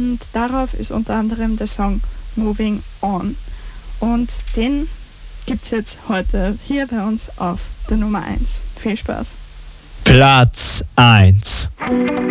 und darauf ist unter anderem der Song Moving On. Und den gibt es jetzt heute hier bei uns auf der Nummer 1. Viel Spaß! Platz 1.